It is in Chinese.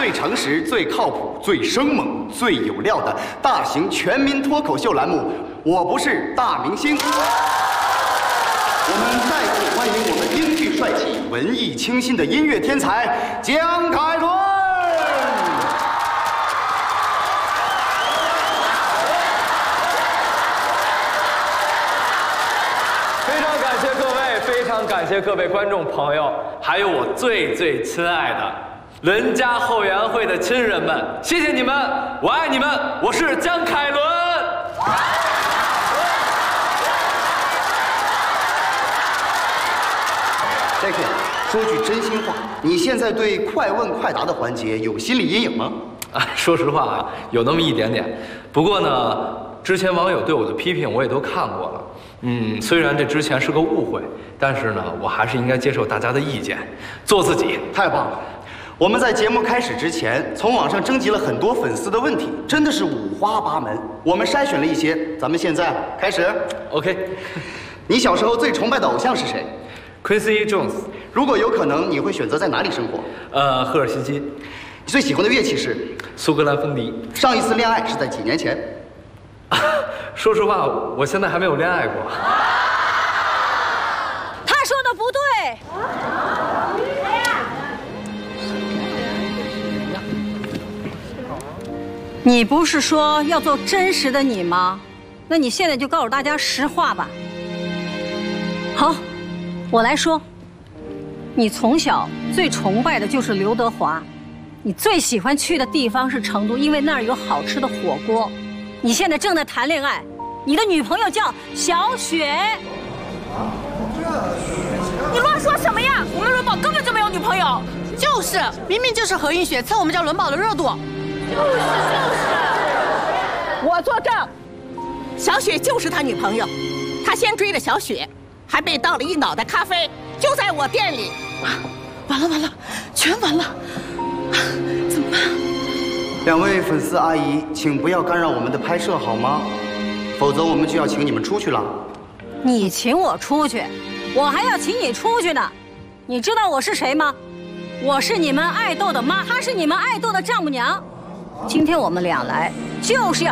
最诚实、最靠谱、最生猛、最有料的大型全民脱口秀栏目《我不是大明星》。我们再次欢迎我们英俊帅气、文艺清新的音乐天才姜凯伦。 非常感谢各位观众朋友，还有我最亲爱的伦家后援会的亲人们，谢谢你们，我爱你们，我是姜凯伦。 Jackie， 说句真心话，你现在对快问快答的环节有心理阴影吗？ 说实话啊，有那么一点点。不过呢，之前网友对我的批评我也都看过了。虽然这之前是个误会，但是呢，我还是应该接受大家的意见，做自己。 太棒了！我们在节目开始之前，从网上征集了很多粉丝的问题，真的是五花八门。我们筛选了一些，咱们现在开始。 OK。 你小时候最崇拜的偶像是谁 ？Quincy Jones。 如果有可能，你会选择在哪里生活？ 赫尔辛基。 你最喜欢的乐器是？ 苏格兰风笛。 上一次恋爱是在几年前？ 说实话，我现在还没有恋爱过。 他说的不对。你不是说要做真实的你吗？那你现在就告诉大家实话吧。好，我来说，你从小最崇拜的就是刘德华，你最喜欢去的地方是成都，因为那儿有好吃的火锅。你现在正在谈恋爱，你的女朋友叫小雪。 你乱说什么呀？我们伦宝根本就没有女朋友。就是，明明就是何云雪蹭我们家伦宝的热度。就是。我作证，小雪就是他女朋友，他先追的小雪，还被倒了一脑袋咖啡，就在我店里。完了，全完了，怎么办？ 两位粉丝阿姨，请不要干扰我们的拍摄好吗？否则我们就要请你们出去了。 你请我出去，我还要请你出去呢。你知道我是谁吗？我是你们爱豆的妈，她是你们爱豆的丈母娘。今天我们俩来就是要